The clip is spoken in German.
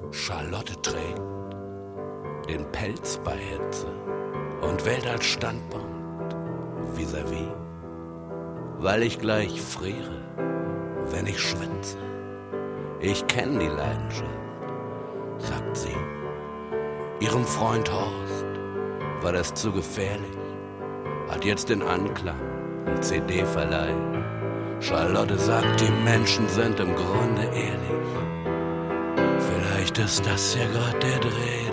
Charlotte trägt den Pelz bei Hitze und wählt als Standpunkt vis-à-vis, weil ich gleich friere, wenn ich schwitze. Ich kenn die Leidenschaft, sagt sie. Ihrem Freund Horst war das zu gefährlich, hat jetzt den Anklang im CD-Verleih. Charlotte sagt, die Menschen sind im Grunde ehrlich. Vielleicht ist das ja grad der Dreh.